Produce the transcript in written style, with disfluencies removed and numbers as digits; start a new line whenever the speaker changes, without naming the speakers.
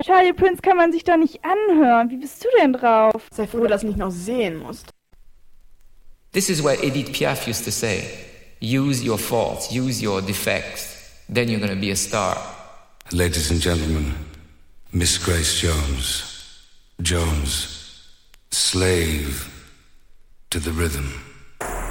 Charlie Prince kann man sich doch nicht anhören. Wie bist du denn drauf?
Sei froh, dass du nicht noch sehen musst.
This is what Edith Piaf used to say. Use your faults, use your defects, then you're gonna be a star.
Ladies and gentlemen, Miss Grace Jones. Jones, slave to the rhythm.